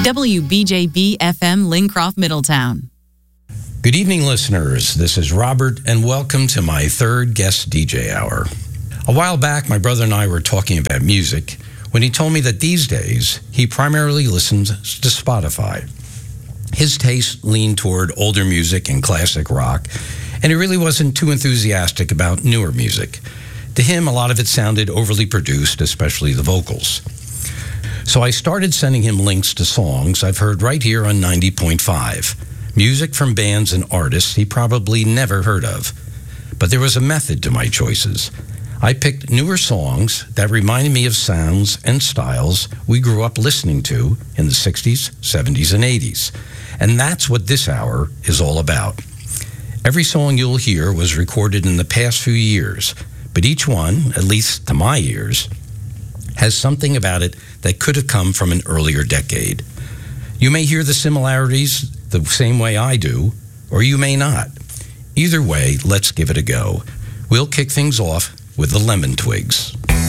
WBJB FM Lincroft, Middletown. Good evening, listeners. This is Robert, and welcome to my third guest DJ hour. A while back, my brother and I were talking about music when he told me that these days he primarily listens to Spotify. His taste leaned toward older music and classic rock, and he really wasn't too enthusiastic about newer music. To him, a lot of it sounded overly produced, especially the vocals. So I started sending him links to songs I've heard right here on 90.5, music from bands and artists he probably never heard of. But there was a method to my choices. I picked newer songs that reminded me of sounds and styles we grew up listening to in the 60s, 70s, and 80s. And that's what this hour is all about. Every song you'll hear was recorded in the past few years, but each one, at least to my ears, has something about it that could have come from an earlier decade. You may hear the similarities the same way I do, or you may not. Either way, let's give it a go. We'll kick things off with the Lemon Twigs.